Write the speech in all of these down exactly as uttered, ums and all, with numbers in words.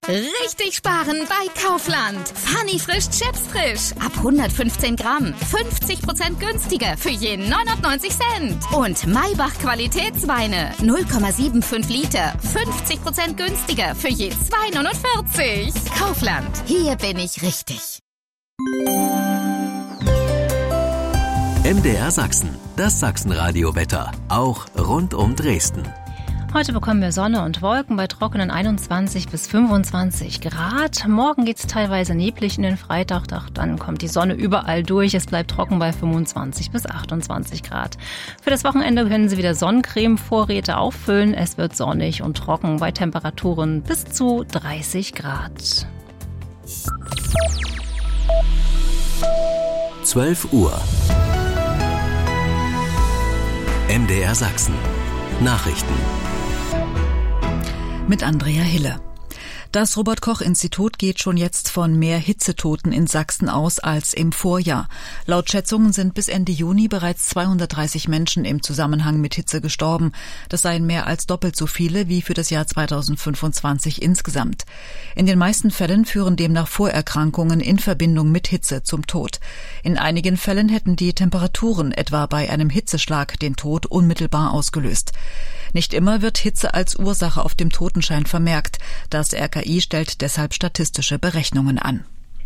Richtig sparen bei Kaufland. Funny frisch Chips frisch. Ab hundertfünfzehn Gramm. fünfzig Prozent günstiger für je neunundneunzig Cent. Und Maybach Qualitätsweine. null Komma fünfundsiebzig Liter. fünfzig Prozent günstiger für je zwei neunundvierzig. Kaufland. Hier bin ich richtig. M D R Sachsen. Das Sachsenradio-Wetter. Auch rund um Dresden. Heute bekommen wir Sonne und Wolken bei trockenen einundzwanzig bis fünfundzwanzig Grad. Morgen geht es teilweise neblig in den Freitag, dann kommt die Sonne überall durch. Es bleibt trocken bei fünfundzwanzig bis achtundzwanzig Grad. Für das Wochenende können Sie wieder Sonnencreme-Vorräte auffüllen. Es wird sonnig und trocken bei Temperaturen bis zu dreißig Grad. zwölf Uhr. M D R Sachsen. Nachrichten. Mit Andrea Hille. Das Robert-Koch-Institut geht schon jetzt von mehr Hitzetoten in Sachsen aus als im Vorjahr. Laut Schätzungen sind bis Ende Juni bereits zweihundertdreißig Menschen im Zusammenhang mit Hitze gestorben. Das seien mehr als doppelt so viele wie für das Jahr zweitausendfünfundzwanzig insgesamt. In den meisten Fällen führen demnach Vorerkrankungen in Verbindung mit Hitze zum Tod. In einigen Fällen hätten die Temperaturen etwa bei einem Hitzeschlag den Tod unmittelbar ausgelöst. Nicht immer wird Hitze als Ursache auf dem Totenschein vermerkt. Das R K I stellt deshalb statistische Berechnungen an.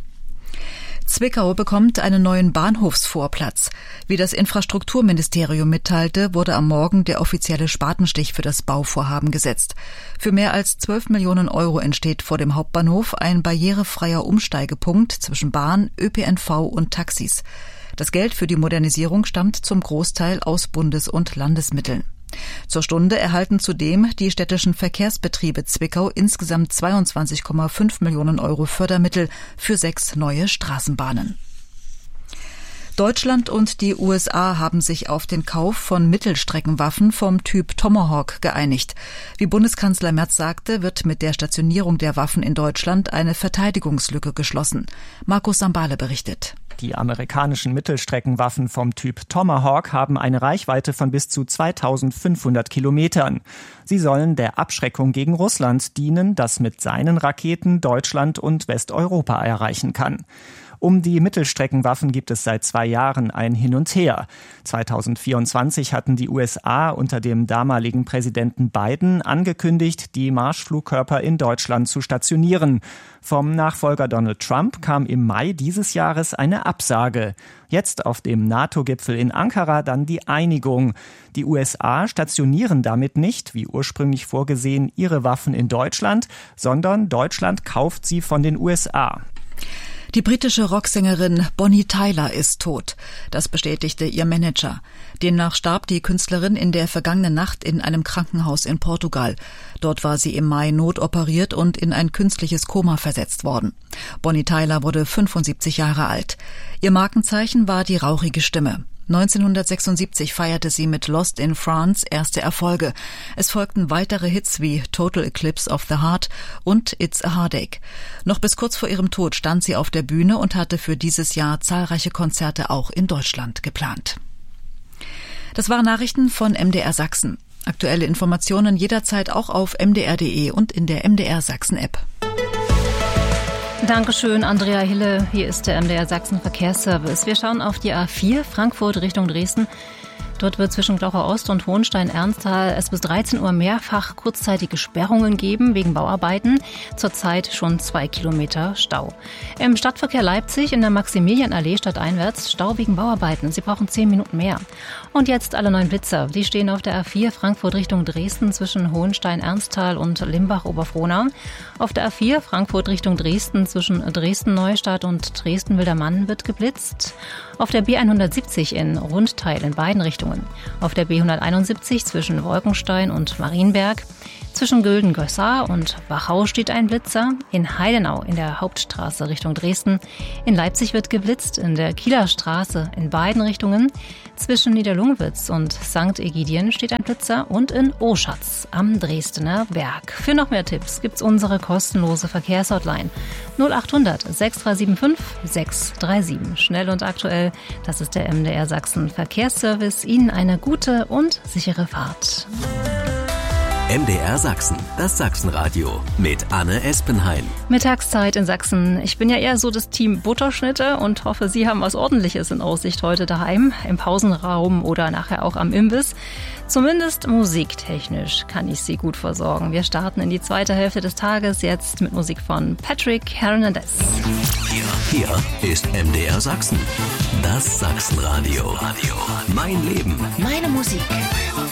Zwickau bekommt einen neuen Bahnhofsvorplatz. Wie das Infrastrukturministerium mitteilte, wurde am Morgen der offizielle Spatenstich für das Bauvorhaben gesetzt. Für mehr als zwölf Millionen Euro entsteht vor dem Hauptbahnhof ein barrierefreier Umsteigepunkt zwischen Bahn, Ö P N V und Taxis. Das Geld für die Modernisierung stammt zum Großteil aus Bundes- und Landesmitteln. Zur Stunde erhalten zudem die städtischen Verkehrsbetriebe Zwickau insgesamt zweiundzwanzig Komma fünf Millionen Euro Fördermittel für sechs neue Straßenbahnen. Deutschland und die U S A haben sich auf den Kauf von Mittelstreckenwaffen vom Typ Tomahawk geeinigt. Wie Bundeskanzler Merz sagte, wird mit der Stationierung der Waffen in Deutschland eine Verteidigungslücke geschlossen. Markus Sambale berichtet. Die amerikanischen Mittelstreckenwaffen vom Typ Tomahawk haben eine Reichweite von bis zu zweitausendfünfhundert Kilometern. Sie sollen der Abschreckung gegen Russland dienen, das mit seinen Raketen Deutschland und Westeuropa erreichen kann. Um die Mittelstreckenwaffen gibt es seit zwei Jahren ein Hin und Her. zweitausendvierundzwanzig hatten die U S A unter dem damaligen Präsidenten Biden angekündigt, die Marschflugkörper in Deutschland zu stationieren. Vom Nachfolger Donald Trump kam im Mai dieses Jahres eine Absage. Jetzt auf dem NATO-Gipfel in Ankara dann die Einigung. Die U S A stationieren damit nicht, wie ursprünglich vorgesehen, ihre Waffen in Deutschland, sondern Deutschland kauft sie von den U S A. Die britische Rocksängerin Bonnie Tyler ist tot. Das bestätigte ihr Manager. Demnach starb die Künstlerin in der vergangenen Nacht in einem Krankenhaus in Portugal. Dort war sie im Mai notoperiert und in ein künstliches Koma versetzt worden. Bonnie Tyler wurde fünfundsiebzig Jahre alt. Ihr Markenzeichen war die rauchige Stimme. neunzehnhundertsechsundsiebzig feierte sie mit Lost in France erste Erfolge. Es folgten weitere Hits wie Total Eclipse of the Heart und It's a Heartache. Noch bis kurz vor ihrem Tod stand sie auf der Bühne und hatte für dieses Jahr zahlreiche Konzerte auch in Deutschland geplant. Das waren Nachrichten von M D R Sachsen. Aktuelle Informationen jederzeit auch auf m d r punkt d e und in der M D R Sachsen App. Dankeschön, Andrea Hille. Hier ist der M D R Sachsen Verkehrsservice. Wir schauen auf die A vier Frankfurt Richtung Dresden. Dort wird zwischen Glaucher Ost und Hohenstein-Ernsthal es bis dreizehn Uhr mehrfach kurzzeitige Sperrungen geben wegen Bauarbeiten. Zurzeit schon zwei Kilometer Stau. Im Stadtverkehr Leipzig in der Maximilianallee stadteinwärts Stau wegen Bauarbeiten. Sie brauchen zehn Minuten mehr. Und jetzt alle neuen Blitzer. Die stehen auf der A vier Frankfurt Richtung Dresden zwischen Hohenstein-Ernsthal und Limbach-Oberfrohnau. Auf der A vier Frankfurt Richtung Dresden zwischen Dresden-Neustadt und Dresden-Wildermann wird geblitzt. Auf der B hundertsiebzig in Rundteil in beiden Richtungen. Auf der B hunderteinundsiebzig zwischen Wolkenstein und Marienberg. Zwischen Gülden-Gössar und Wachau steht ein Blitzer. In Heidenau in der Hauptstraße Richtung Dresden. In Leipzig wird geblitzt. In der Kieler Straße in beiden Richtungen. Zwischen Niederlungwitz und Sankt Egidien steht ein Blitzer. Und in Oschatz am Dresdner Berg. Für noch mehr Tipps gibt's unsere kostenlose Verkehrshotline null achthundert sechs drei sieben fünf sechs drei sieben. Schnell und aktuell, das ist der M D R Sachsen Verkehrsservice. Ihnen eine gute und sichere Fahrt. M D R Sachsen, das Sachsenradio mit Anne Espenheim. Mittagszeit in Sachsen. Ich bin ja eher so das Team Butterschnitte und hoffe, Sie haben was Ordentliches in Aussicht heute daheim, im Pausenraum oder nachher auch am Imbiss. Zumindest musiktechnisch kann ich Sie gut versorgen. Wir starten in die zweite Hälfte des Tages jetzt mit Musik von Patrick Hernandez. Hier, hier ist M D R Sachsen, das Sachsenradio. Mein Leben, Meine Musik.